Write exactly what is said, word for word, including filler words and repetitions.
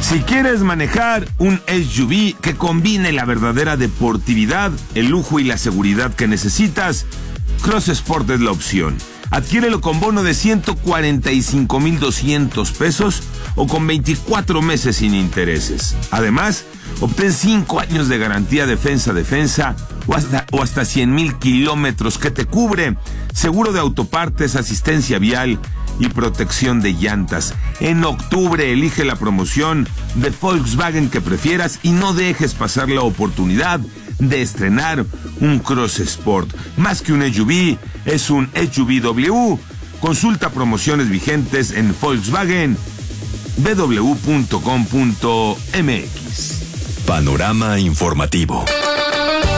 Si quieres manejar un S U V que combine la verdadera deportividad, el lujo y la seguridad que necesitas, Cross Sport es la opción. Adquiérelo con bono de ciento cuarenta y cinco mil doscientos pesos o con veinticuatro meses sin intereses. Además, obtén cinco años de garantía defensa-defensa o hasta, o hasta cien mil kilómetros que te cubre, seguro de autopartes, asistencia vial y protección de llantas. En octubre elige la promoción de Volkswagen que prefieras y no dejes pasar la oportunidad de estrenar un Cross Sport. Más que un S U V, es un S U V W. Consulta promociones vigentes en Volkswagen b w punto com punto m x. Panorama informativo.